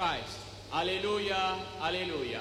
Christ. Alléluia, alléluia.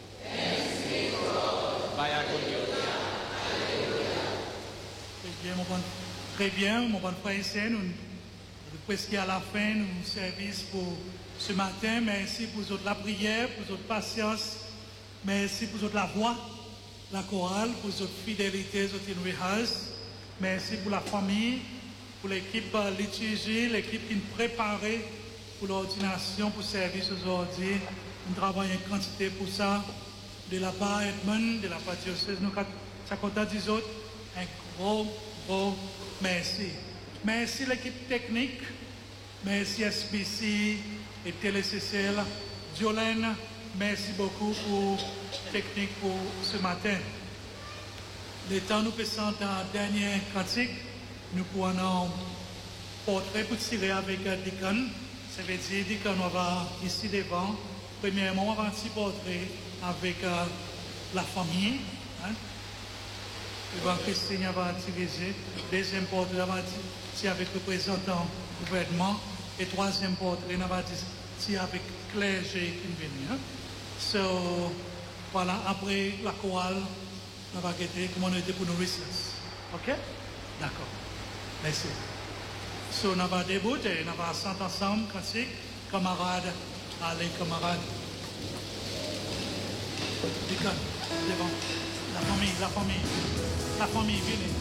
Très bien, mon bon frère et sœur, nous presque à la fin de notre service pour ce matin. Merci pour la prière, pour votre patience. Merci pour la voix, la chorale, pour votre fidélité, votre rehearsal. Merci pour la famille, pour l'équipe liturgie, l'équipe qui nous préparait pour l'ordination, pour le service aujourd'hui. Nous travaillons en quantité pour ça. De la part Edmond, de la part diocèse, nous avons dit autres, un gros merci. Merci l'équipe technique. Merci SBC et TéléCCL. Diolène, merci beaucoup pour la technique pour ce matin. Le temps nous passons dans le dernier cantique. Nous pouvons un portrait pour tirer avec Deacon. Ça veut dire Deacon, on va ici devant. Premièrement, on va un petit portrait avec la famille. Hein? Yvan Christine va diriger. Deuxième portrait, on va dire avec le représentant du gouvernement. Et troisième portrait, on va dire avec clergé qui vient. So, voilà, après la chorale, on va guetter comment on était pour nos recherches. OK? D'accord. Merci. So, on va débuter, on va s'entendre ensemble, camarades, allez, camarades. Devant. La famille, venez.